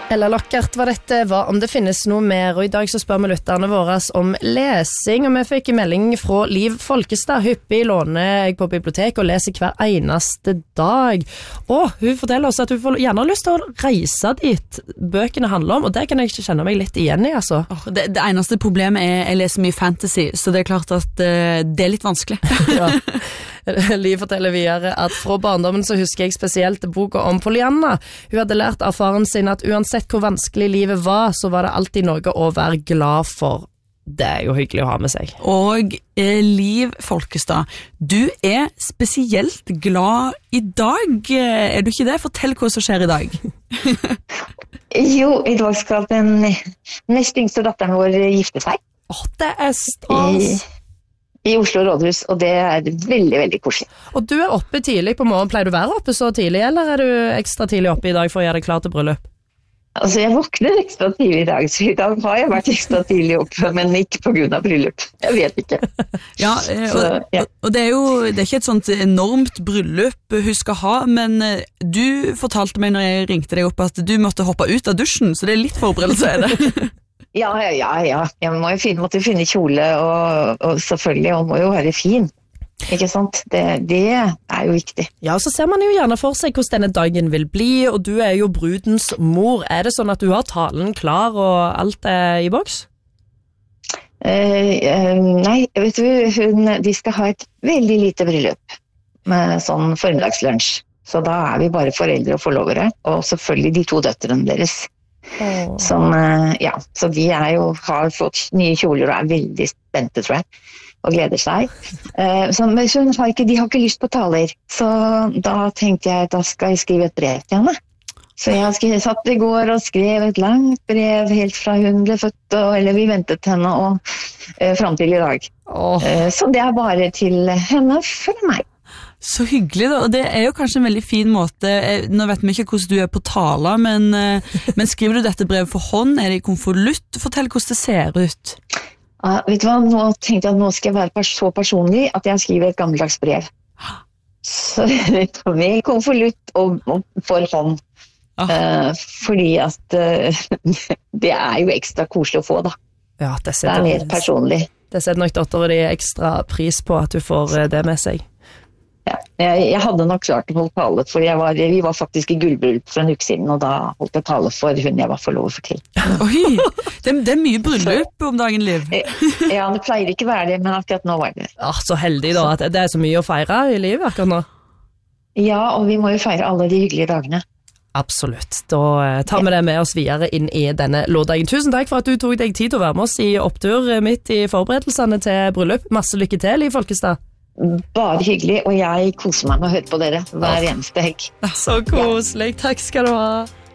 Ella Lockert var dette, om det finnes noe mer, og i dag så spør vi lytterne våre om lesing, og vi fikk en melding fra Liv Folkestad. Hyppig låner jeg på biblioteket og leser hver eneste dag. Og hun forteller oss at hun får gjerne lyst til å reise dit bøkene handler om, og det kan jeg ikke kjenne meg litt igjen i, altså. Det eneste problemet jeg leser mye fantasy, så det klart at det litt vanskelig. Ja. Liv forteller videre at fra barndommen så husker jeg spesielt boka om Pollyanna. Hun hadde lært av faren sin at uansett hvor vanskelig livet var, så var det alltid noe å være glad for. Det jo hyggelig å ha med seg. Og Liv Folkestad, du spesielt glad i dag. Du ikke det? Fortell hva som skjer i dag. Jo, i dag skal den nest yngste datteren vår gifte seg. Det stas! I Oslo Rådhus, og det veldig, veldig koselig. Og du oppe tidlig på morgen. Pleier du være oppe så tidlig, eller du ekstra tidlig oppe i dag for å gjøre deg klar til bryllup? Altså, jeg våkner ekstra tidlig i dag, så i dag har jeg vært ekstra tidlig oppe, men ikke på grunn av bryllup. Jeg vet ikke. Ja, og det er ikke et sånt enormt bryllup hun skal ha, men du fortalte meg når jeg ringte deg opp at du måtte hoppe ut av dusjen, så det litt forberedelse det. Ja. Jeg måtte finne kjole, og selvfølgelig, og må jo være fin. Ikke sant? Det jo viktig. Ja, og så ser man jo gjerne for seg hvordan denne dagen vil bli, og du jo brudens mor. Det sånn at du har talen klar, og alt i boks? Nei, vet du, de skal ha et veldig lite bryllup, med sånn formiddagslunsj. Så da vi bare foreldre og forlovere, og selvfølgelig de 2 døtrene deres. Som, så de har fått nye kjoler og veldig spente, tror jeg, og gleder seg. Men de har ikke lyst på taler, så da tenkte jeg at da skal jeg skrive et brev til henne. Så jeg satt i går og skrev et langt brev helt fra hun ble født, eller vi ventet henne, og frem til i dag. Så det bare til henne fra meg. Så hyggelig da, og det jo kanskje en veldig fin måte. Nå vet vi ikke hvordan du på tala, men skriver du dette brevet for hånd? Det i konvolutt? Fortell hvordan det ser ut. Vet du hva, nå tenkte jeg at nå skal jeg være så personlig at jeg skriver et gammeldags brev. Så med konvolutt og for hånd. Fordi at det jo ekstra koselig å få da. Ja, det mer personlig. Det setter nok datteren din ekstra pris på at du får det med seg. Ja, jeg hadde nok klart å holde tale, for vi var faktisk i gullbryllup for en uke siden, og da holdt jeg tale for hun jeg var forlovet for til. Oi, det mye bryllup om dagen, Liv. Ja, det pleier ikke å være det, men akkurat nå var det. Så heldig da, at det så mye å feire i livet akkurat nå. Ja, og vi må jo feire alle de hyggelige dagene. Absolutt, da tar vi det med oss videre inn i denne lørdagen. Tusen takk for at du tok deg tid til å være med oss i opptur midt i forberedelsene til bryllup. Masse lykke til, Liv Folkestad. Bare hyggelig, og jeg koser meg med å høre på dere hver eneste helg. Så koselig, takk skal du ha.